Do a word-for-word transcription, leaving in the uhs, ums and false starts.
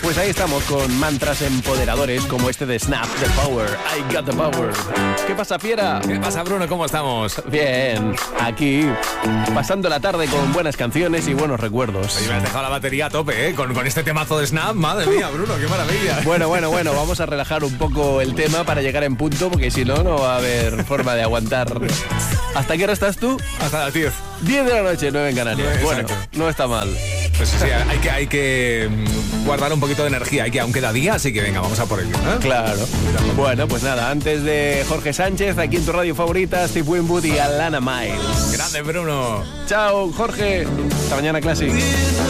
Pues ahí estamos con mantras empoderadores como este de Snap, The Power, I Got The Power. ¿Qué pasa, fiera? ¿Qué pasa, Bruno? ¿Cómo estamos? Bien, aquí, pasando la tarde con buenas canciones y buenos recuerdos. Oye, me has dejado la batería a tope, ¿eh? Con, con este temazo de Snap, madre mía, Bruno, qué maravilla. Bueno, bueno, bueno, vamos a relajar un poco el tema para llegar en punto, porque si no, no va a haber forma de aguantar. ¿Hasta qué hora estás tú? Hasta las diez. diez de la noche, nueve en Canarias. Exacto. Bueno, no está mal. Pues sí, hay que, hay que guardar un poquito de energía, hay que, aún queda día, así que venga, vamos a por ello, ¿eh? Claro. Bueno, pues nada, antes de Jorge Sánchez, aquí en tu radio favorita, Steve Winwood y Alana Miles. Grande, Bruno. Chao, Jorge. Hasta mañana, Classic.